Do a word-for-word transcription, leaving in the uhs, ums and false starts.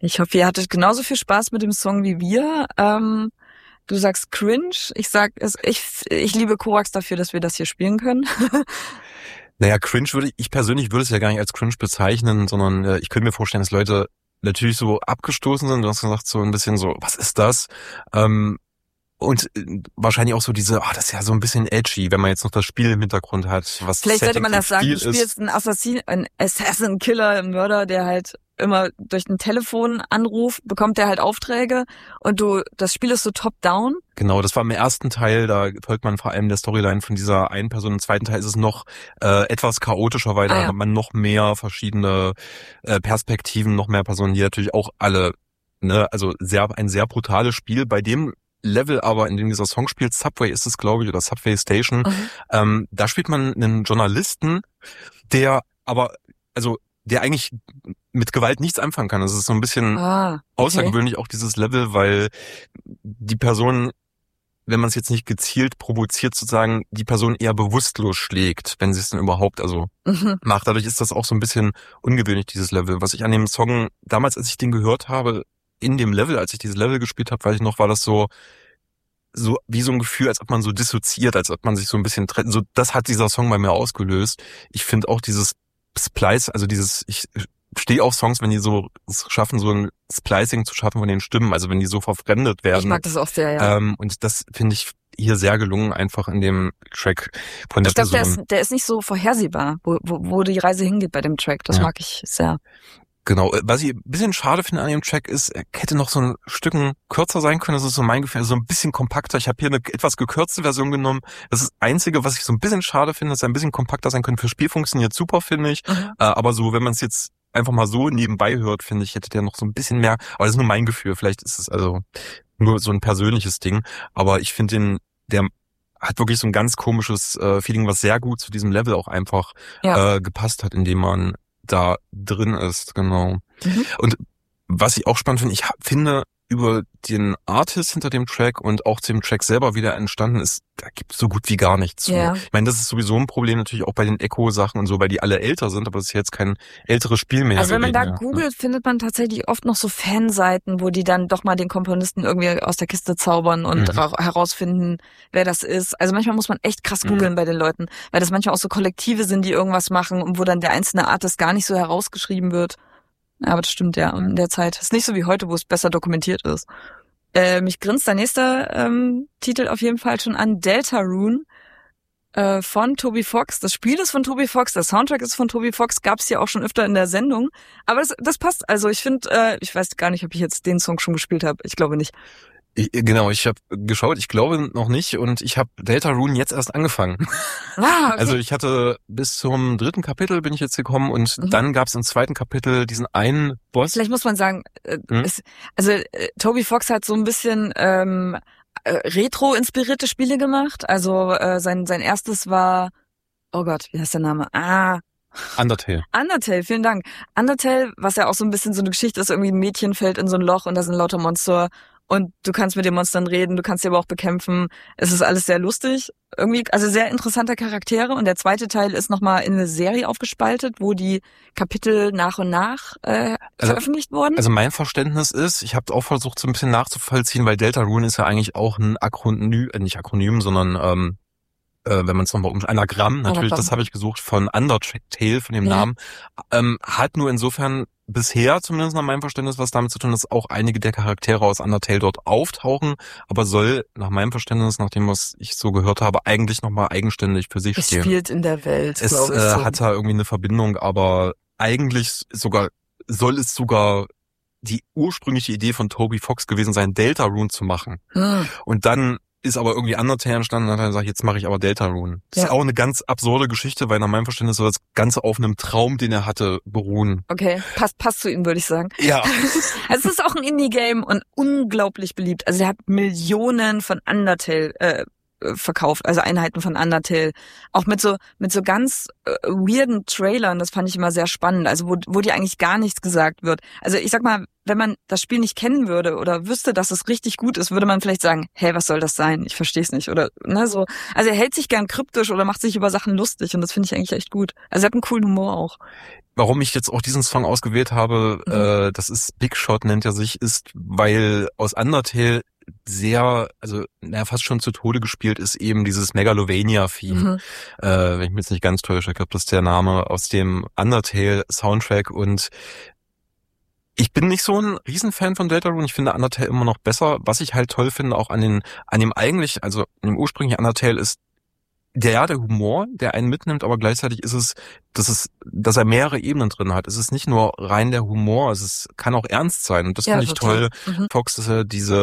Ich hoffe, ihr hattet genauso viel Spaß mit dem Song wie wir. Ähm, du sagst cringe. Ich sag es, ich, ich liebe Korax dafür, dass wir das hier spielen können. Naja, cringe würde ich, ich persönlich würde es ja gar nicht als cringe bezeichnen, sondern äh, ich könnte mir vorstellen, dass Leute natürlich so abgestoßen sind. Du hast gesagt, so ein bisschen so, was ist das? Ähm, und äh, wahrscheinlich auch so diese, ah, das ist ja so ein bisschen edgy, wenn man jetzt noch das Spiel im Hintergrund hat. Was Vielleicht sollte man das sagen, du ist. spielst einen Assassin, einen Assassin-Killer, einen Mörder, der halt immer durch ein Telefon anruft, bekommt der halt Aufträge und du, das Spiel ist so top-down. Genau, das war im ersten Teil, da folgt man vor allem der Storyline von dieser einen Person. Im zweiten Teil ist es noch äh, etwas chaotischer, weil ah, da ja. hat man noch mehr verschiedene äh, Perspektiven, noch mehr Personen, die natürlich auch alle, ne, also sehr ein sehr brutales Spiel. Bei dem Level aber, in dem dieser Song spielt, Subway ist es, glaube ich, oder Subway Station, mhm. ähm, da spielt man einen Journalisten, der aber, also der eigentlich mit Gewalt nichts anfangen kann. Das ist so ein bisschen ah, okay. außergewöhnlich auch dieses Level, weil die Person, wenn man es jetzt nicht gezielt provoziert, sozusagen die Person eher bewusstlos schlägt, wenn sie es denn überhaupt also mhm. macht. Dadurch ist das auch so ein bisschen ungewöhnlich, dieses Level. Was ich an dem Song, damals, als ich den gehört habe, in dem Level, als ich dieses Level gespielt habe, weiß ich noch, war das so so wie so ein Gefühl, als ob man so dissoziiert, als ob man sich so ein bisschen trennt. So, das hat dieser Song bei mir ausgelöst. Ich finde auch dieses Splice, also dieses, ich stehe auf Songs, wenn die so es schaffen, so ein Splicing zu schaffen von den Stimmen, also wenn die so verfremdet werden. Ich mag das auch sehr, ja. Ähm, und das finde ich hier sehr gelungen, einfach in dem Track von der ich glaub, Person. Der ist, der ist nicht so vorhersehbar, wo, wo, wo die Reise hingeht bei dem Track. Das ja. mag ich sehr. Genau, was ich ein bisschen schade finde an dem Track ist, er hätte noch so ein Stücken kürzer sein können, das ist so mein Gefühl, also so ein bisschen kompakter. Ich habe hier eine etwas gekürzte Version genommen. Das ist das Einzige, was ich so ein bisschen schade finde, dass er ein bisschen kompakter sein könnte. Für Spiel funktioniert super, finde ich. Mhm. Äh, aber so, wenn man es jetzt einfach mal so nebenbei hört, finde ich, hätte der noch so ein bisschen mehr, aber das ist nur mein Gefühl. Vielleicht ist es also nur so ein persönliches Ding. Aber ich finde den, der hat wirklich so ein ganz komisches äh, Feeling, was sehr gut zu diesem Level auch einfach ja. äh, gepasst hat, indem man da drin ist, genau. Mhm. Und was ich auch spannend finde, ich finde, über den Artist hinter dem Track und auch dem Track selber wieder entstanden ist, da gibt es so gut wie gar nichts zu. Ja. Ich meine, das ist sowieso ein Problem natürlich auch bei den Echo-Sachen und so, weil die alle älter sind, aber es ist jetzt kein älteres Spiel mehr. Also wenn man da mehr. googelt, findet man tatsächlich oft noch so Fanseiten, wo die dann doch mal den Komponisten irgendwie aus der Kiste zaubern und mhm. herausfinden, wer das ist. Also manchmal muss man echt krass googeln mhm. bei den Leuten, weil das manchmal auch so Kollektive sind, die irgendwas machen und wo dann der einzelne Artist gar nicht so herausgeschrieben wird. Ja, aber das stimmt ja in der Zeit. Ist nicht so wie heute, wo es besser dokumentiert ist. Äh, mich grinst der nächste ähm, Titel auf jeden Fall schon an. Deltarune äh, von Toby Fox. Das Spiel ist von Toby Fox, der Soundtrack ist von Toby Fox. Gab's ja auch schon öfter in der Sendung. Aber das, das passt. Also ich finde, äh, ich weiß gar nicht, ob ich jetzt den Song schon gespielt habe. Ich glaube nicht. Ich, genau, ich habe geschaut, ich glaube noch nicht und ich habe Deltarune jetzt erst angefangen. Ah, okay. Also ich hatte bis zum dritten Kapitel bin ich jetzt gekommen und mhm. dann gab es im zweiten Kapitel diesen einen Boss. Vielleicht muss man sagen, äh, mhm. es, also äh, Toby Fox hat so ein bisschen ähm, äh, retro-inspirierte Spiele gemacht. Also äh, sein sein erstes war, oh Gott, wie heißt der Name? Ah, Undertale. Undertale, vielen Dank. Undertale, was ja auch so ein bisschen so eine Geschichte ist, irgendwie ein Mädchen fällt in so ein Loch und da sind lauter Monster. Und du kannst mit den Monstern reden, du kannst sie aber auch bekämpfen. Es ist alles sehr lustig. Irgendwie, also sehr interessante Charaktere. Und der zweite Teil ist nochmal in eine Serie aufgespaltet, wo die Kapitel nach und nach äh, also, veröffentlicht wurden. Also mein Verständnis ist, ich habe auch versucht, so ein bisschen nachzuvollziehen, weil Deltarune ist ja eigentlich auch ein Akronym, äh, nicht Akronym, sondern ähm, äh, wenn man es nochmal um Anagramm, natürlich, Anagramm. Das habe ich gesucht, von Undertale, von dem ja. Namen, ähm, hat nur insofern bisher, zumindest nach meinem Verständnis, was damit zu tun, dass auch einige der Charaktere aus Undertale dort auftauchen, aber soll nach meinem Verständnis, nach dem, was ich so gehört habe, eigentlich nochmal eigenständig für sich es stehen. Es spielt in der Welt, Es glaube ich. Es so. äh, hat da irgendwie eine Verbindung, aber eigentlich sogar soll es sogar die ursprüngliche Idee von Toby Fox gewesen sein, Deltarune zu machen. Hm. Und dann ist aber irgendwie Undertale entstanden und dann hat er gesagt, jetzt mache ich aber Deltarune. Das ja. ist auch eine ganz absurde Geschichte, weil nach meinem Verständnis soll das Ganze auf einem Traum, den er hatte, beruhen. Okay, passt passt zu ihm, würde ich sagen. Ja. Also es ist auch ein Indie-Game und unglaublich beliebt. Also er hat Millionen von Undertale äh, verkauft, also Einheiten von Undertale. Auch mit so mit so ganz äh, weirden Trailern, das fand ich immer sehr spannend. Also wo wo dir eigentlich gar nichts gesagt wird. Also ich sag mal, wenn man das Spiel nicht kennen würde oder wüsste, dass es richtig gut ist, würde man vielleicht sagen, hey, was soll das sein? Ich verstehe es nicht. Oder ne, so. Also er hält sich gern kryptisch oder macht sich über Sachen lustig und das finde ich eigentlich echt gut. Also er hat einen coolen Humor auch. Warum ich jetzt auch diesen Song ausgewählt habe, mhm. äh, das ist Big Shot, nennt er sich, ist, weil aus Undertale sehr, also naja, fast schon zu Tode gespielt ist eben dieses Megalovania-Theme. Mhm. Äh, wenn ich mich jetzt nicht ganz täusche, ich glaube, das ist der Name aus dem Undertale-Soundtrack und ich bin nicht so ein Riesenfan von Deltarune. Ich finde Undertale immer noch besser. Was ich halt toll finde, auch an den, an dem eigentlich, also an dem ursprünglichen Undertale ist der, ja, der Humor, der einen mitnimmt, aber gleichzeitig ist es, dass es, dass er mehrere Ebenen drin hat. Es ist nicht nur rein der Humor, es ist, kann auch ernst sein. Und das ja, finde ich toll, mhm. Fox, dass er diese